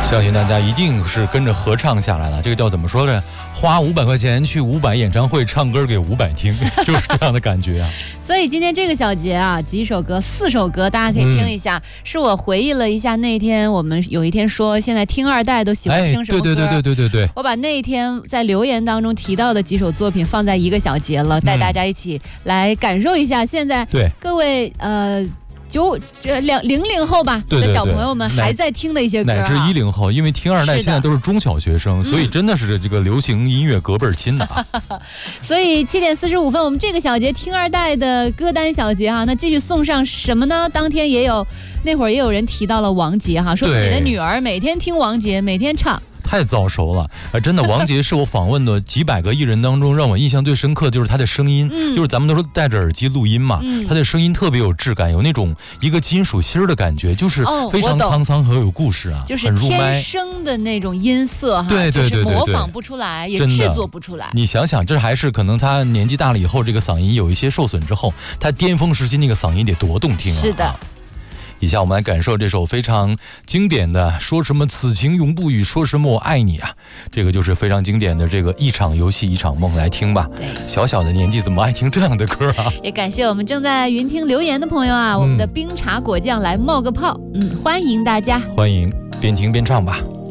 相信大家一定是跟着合唱下来了。这个叫怎么说呢？花500块钱去500演唱会唱歌给500听，就是这样的感觉啊。 所以今天这个小节啊，几首歌，4首歌，大家可以听一下。是我回忆了一下那天我们有一天说，现在听二代都喜欢听什么歌？ 对。 我把那一天在留言当中提到的几首作品放在一个小节了，带大家一起来感受一下。现在各位00后吧的小朋友们还在听的一些歌， 乃至10后，因为听二代现在都是中小学生，所以真的是这个流行音乐隔辈儿亲的啊。 所以7点45分，我们这个小节听二代的歌单小节哈，那继续送上什么呢？当天那会儿也有人提到了王杰哈，说自己的女儿每天听王杰，每天唱。 太早熟了，真的，王杰是我访问的几百个艺人当中让我印象最深刻，就是他的声音，就是咱们都说戴着耳机录音嘛，他的声音特别有质感，有那种一个金属芯儿的感觉，就是非常沧桑和有故事啊， 就是天生的那种音色哈， 对， 就是模仿不出来，也制作不出来。 你想想，这还是可能他年纪大了以后，这个嗓音有一些受损之后，他巅峰时期那个嗓音得多动听啊！ 是的。 以下我们来感受这首非常经典的说什么此情永不语，说什么我爱你啊，这个就是非常经典的这个一场游戏一场梦，来听吧。 对， 小小的年纪怎么爱听这样的歌啊？ 也感谢我们正在云听留言的朋友啊，我们的冰茶果酱来冒个泡，欢迎大家， 欢迎边听边唱吧。